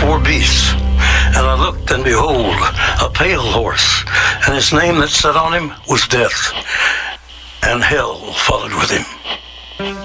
four beasts. And I looked, and behold, a pale horse, and his name that sat on him was Death, and hell followed with him.